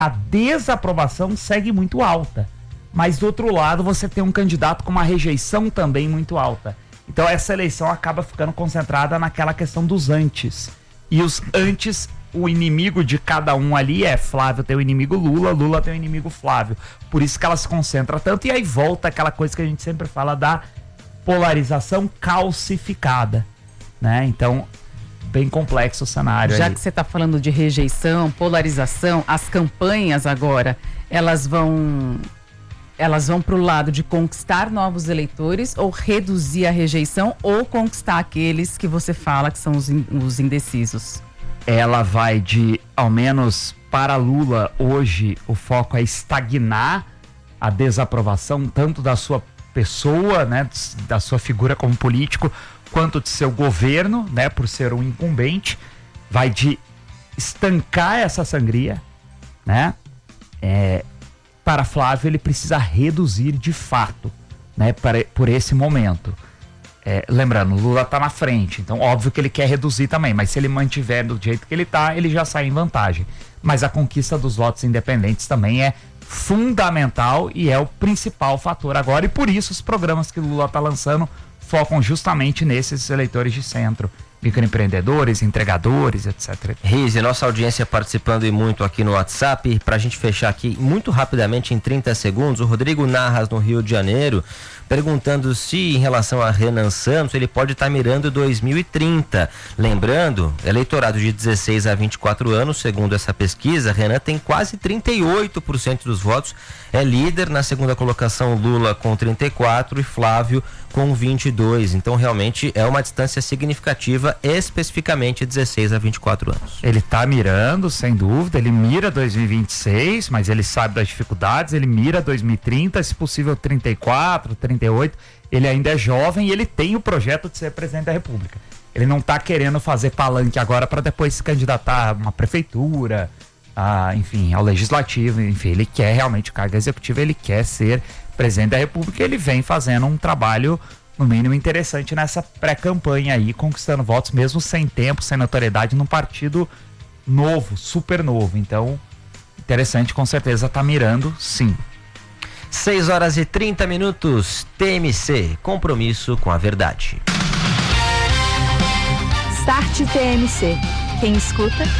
a desaprovação segue muito alta. Mas do outro lado, você tem um candidato com uma rejeição também muito alta. Então essa eleição acaba ficando concentrada naquela questão dos antes. E os antes, o inimigo de cada um ali é Flávio tem o inimigo Lula, Lula tem o inimigo Flávio. Por isso que ela se concentra tanto. E aí volta aquela coisa que a gente sempre fala da polarização calcificada, né? Então, bem complexo o cenário. Já que você está falando de rejeição, polarização, as campanhas agora, elas vão para o lado de conquistar novos eleitores ou reduzir a rejeição ou conquistar aqueles que você fala que são os indecisos? Ela vai de, ao menos para Lula, hoje o foco é estagnar a desaprovação tanto da sua pessoa, né, da sua figura como político, quanto de seu governo, né, por ser um incumbente. Vai de estancar essa sangria, né? Para Flávio, ele precisa reduzir de fato, né, por esse momento. Lembrando, Lula está na frente, então óbvio que ele quer reduzir também, mas se ele mantiver do jeito que ele está, ele já sai em vantagem. Mas a conquista dos votos independentes também é fundamental e é o principal fator agora, e por isso os programas que Lula está lançando focam justamente nesses eleitores de centro. Microempreendedores, entregadores, etc. Rize, nossa audiência participando e muito aqui no WhatsApp. Pra gente fechar aqui muito rapidamente em 30 segundos, o Rodrigo Narras, no Rio de Janeiro, perguntando se em relação a Renan Santos ele pode estar mirando 2030. Lembrando, eleitorado de 16 a 24 anos, segundo essa pesquisa, Renan tem quase 38% dos votos, é líder. Na segunda colocação, Lula com 34% e Flávio com 22%. Então realmente é uma distância significativa, especificamente 16 a 24 anos. Ele está mirando, sem dúvida, ele mira 2026, mas ele sabe das dificuldades, ele mira 2030, se possível 34, 38, ele ainda é jovem e ele tem o projeto de ser presidente da República. Ele não está querendo fazer palanque agora para depois se candidatar a uma prefeitura, enfim, ao legislativo, enfim, ele quer realmente o cargo executivo, ele quer ser presidente da República. Ele vem fazendo um trabalho, no mínimo, interessante nessa pré-campanha aí, conquistando votos mesmo sem tempo, sem notoriedade, num partido novo, super novo. Então, interessante, com certeza tá mirando, sim. 6 horas e 30 minutos, TMC, compromisso com a verdade. Start TMC. Quem escuta,